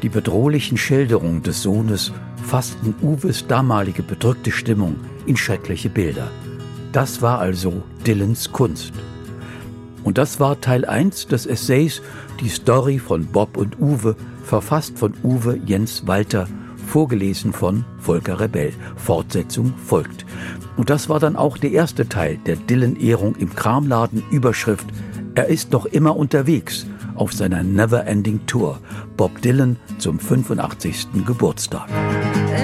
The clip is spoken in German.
Die bedrohlichen Schilderungen des Sohnes fassten Uwes damalige bedrückte Stimmung in schreckliche Bilder. Das war also Dylans Kunst. Und das war Teil 1 des Essays Die Story von Bob und Uwe, verfasst von Uwe Jens Walter, vorgelesen von Volker Rebell. Fortsetzung folgt. Und das war dann auch der erste Teil der Dylan-Ehrung im Kramladen. Überschrift: Er ist noch immer unterwegs auf seiner Never-Ending Tour. Bob Dylan zum 85. Geburtstag.